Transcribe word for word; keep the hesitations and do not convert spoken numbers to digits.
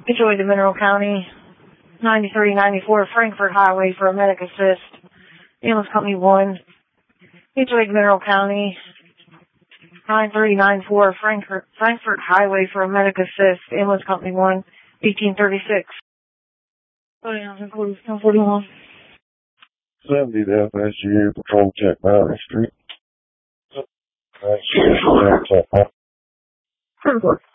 Enjoy the Mineral County, ninety-three ninety-four Frankfort Highway for a medic assist. Ambulance Company one. Enjoy the Mineral County, nine three nine four Frankfort, Frankfort Highway for a medic assist. Ambulance Company one, eighteen thirty-six. ten forty-one. seventy to F S G A Patrol Check Battery Street. Frankfort.